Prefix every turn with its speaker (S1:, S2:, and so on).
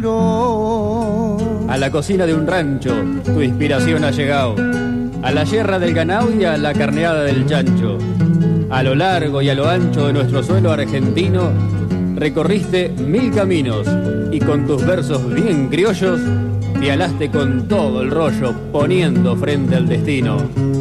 S1: A la cocina de un rancho tu inspiración ha llegado, a la yerra del ganado y a la carneada del chancho. A lo largo y a lo ancho de nuestro suelo argentino recorriste 1000 caminos y con tus versos bien criollos te alaste con todo el rollo poniendo frente al destino.